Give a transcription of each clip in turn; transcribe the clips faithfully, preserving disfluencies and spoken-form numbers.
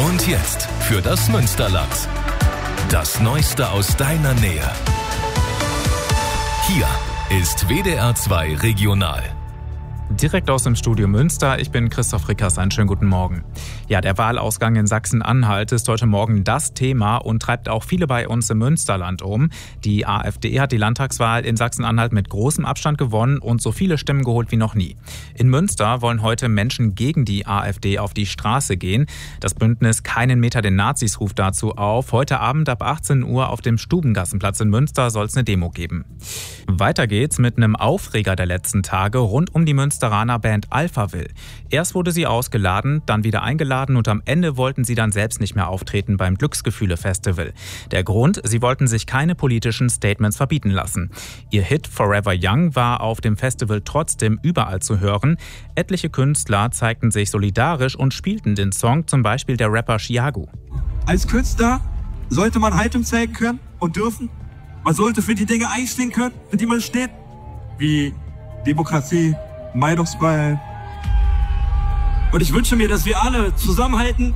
Und jetzt für das Münsterland. Das Neueste aus deiner Nähe. Hier ist W D R zwei Regional. Direkt aus dem Studio Münster, ich bin Christoph Rickers, einen schönen guten Morgen. Ja, der Wahlausgang in Sachsen-Anhalt ist heute Morgen das Thema und treibt auch viele bei uns im Münsterland um. Die AfD hat die Landtagswahl in Sachsen-Anhalt mit großem Abstand gewonnen und so viele Stimmen geholt wie noch nie. In Münster wollen heute Menschen gegen die AfD auf die Straße gehen. Das Bündnis Keinen Meter den Nazis ruft dazu auf. Heute Abend ab achtzehn Uhr auf dem Stubengassenplatz in Münster soll es eine Demo geben. Weiter geht's mit einem Aufreger der letzten Tage rund um die Münsteraner Band Alphaville. Erst wurde sie ausgeladen, dann wieder eingeladen und am Ende wollten sie dann selbst nicht mehr auftreten beim Glücksgefühle-Festival. Der Grund, sie wollten sich keine politischen Statements verbieten lassen. Ihr Hit Forever Young war auf dem Festival trotzdem überall zu hören. Etliche Künstler zeigten sich solidarisch und spielten den Song, zum Beispiel der Rapper Chiago. Als Künstler sollte man Haltung zeigen können und dürfen. Man sollte für die Dinge einstehen können, für die man steht, wie Demokratie, Meinungsfreiheit. Und ich wünsche mir, dass wir alle zusammenhalten.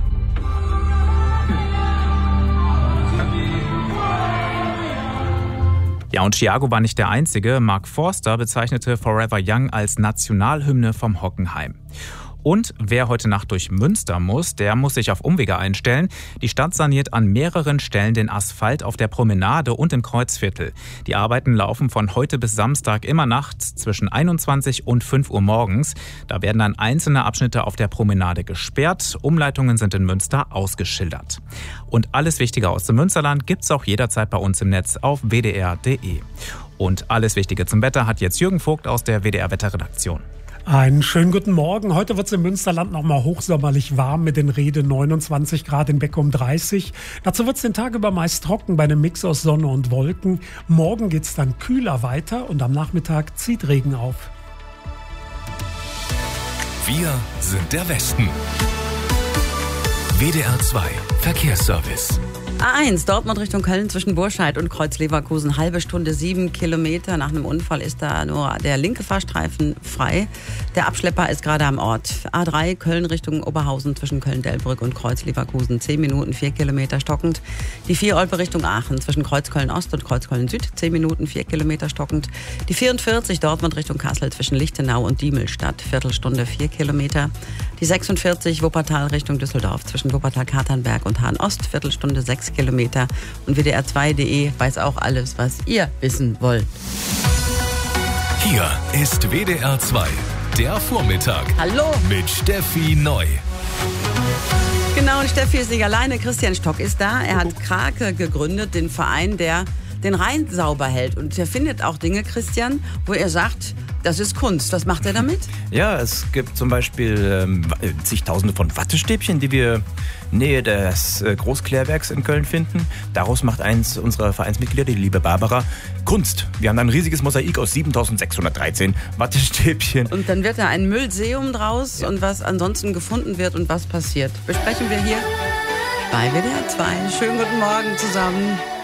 Ja, und Chiago war nicht der Einzige. Mark Forster bezeichnete Forever Young als Nationalhymne vom Hockenheim. Und wer heute Nacht durch Münster muss, der muss sich auf Umwege einstellen. Die Stadt saniert an mehreren Stellen den Asphalt auf der Promenade und im Kreuzviertel. Die Arbeiten laufen von heute bis Samstag immer nachts zwischen einundzwanzig und fünf Uhr morgens. Da werden dann einzelne Abschnitte auf der Promenade gesperrt. Umleitungen sind in Münster ausgeschildert. Und alles Wichtige aus dem Münsterland gibt's auch jederzeit bei uns im Netz auf w d r punkt d e. Und alles Wichtige zum Wetter hat jetzt Jürgen Vogt aus der W D R-Wetterredaktion. Einen schönen guten Morgen. Heute wird es im Münsterland nochmal hochsommerlich warm mit den Rede neunundzwanzig Grad, in Beckum dreißig. Dazu wird es den Tag über meist trocken bei einem Mix aus Sonne und Wolken. Morgen geht es dann kühler weiter und am Nachmittag zieht Regen auf. Wir sind der Westen. W D R zwei Verkehrsservice. A eins, Dortmund Richtung Köln zwischen Burscheid und Kreuz-Leverkusen, halbe Stunde, sieben Kilometer. Nach einem Unfall ist da nur der linke Fahrstreifen frei. Der Abschlepper ist gerade am Ort. A drei, Köln Richtung Oberhausen zwischen Köln-Delbrück und Kreuz-Leverkusen, zehn Minuten, vier Kilometer stockend. Die vier Olpe Richtung Aachen zwischen Kreuz-Köln-Ost und Kreuz-Köln-Süd, zehn Minuten, vier Kilometer stockend. Die vierundvierzig, Dortmund Richtung Kassel zwischen Lichtenau und Diemelstadt, Viertelstunde, vier Kilometer. Die sechsundvierzig, Wuppertal Richtung Düsseldorf zwischen Wuppertal-Katernberg und Hahn-Ost, Viertelstunde, sechs Kilometer. Und W D R zwei punkt d e weiß auch alles, was ihr wissen wollt. Hier ist W D R zwei, der Vormittag. Hallo. Mit Steffi Neu. Genau, und Steffi ist nicht alleine. Christian Stock ist da. Er hat Krake gegründet, den Verein, der den Rhein sauber hält. Und er findet auch Dinge, Christian, wo er sagt, das ist Kunst. Was macht er damit? Ja, es gibt zum Beispiel ähm, zigtausende von Wattestäbchen, die wir Nähe des äh, Großklärwerks in Köln finden. Daraus macht eins unserer Vereinsmitglieder, die liebe Barbara, Kunst. Wir haben ein riesiges Mosaik aus siebentausendsechshundertdreizehn Wattestäbchen. Und dann wird da ein Müllseum draus, ja. Und was ansonsten gefunden wird und was passiert, besprechen wir hier bei W D R zwei. Schönen guten Morgen zusammen.